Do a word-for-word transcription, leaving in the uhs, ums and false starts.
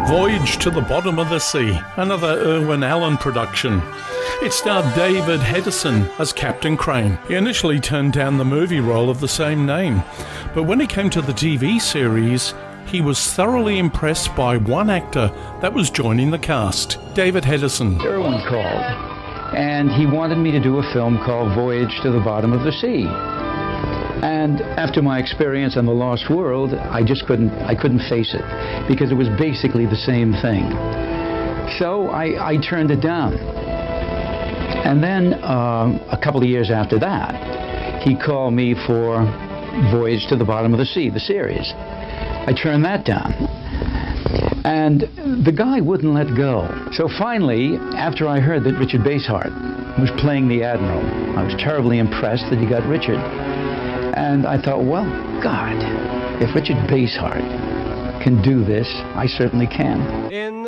Voyage to the Bottom of the Sea, another Irwin Allen production. It starred David Hedison as Captain Crane. He initially turned down the movie role of the same name, but when he came to the T V series, he was thoroughly impressed by one actor that was joining the cast, David Hedison. Irwin called, and he wanted me to do a film called Voyage to the Bottom of the Sea. And after my experience on The Lost World, I just couldn't, I couldn't face it, because it was basically the same thing. So I, I turned it down. And then uh, a couple of years after that, he called me for Voyage to the Bottom of the Sea, the series. I turned that down. And the guy wouldn't let go. So finally, after I heard that Richard Basehart was playing the Admiral, I was terribly impressed that he got Richard. And I thought, well, God, if Richard Basehart can do this, I certainly can. In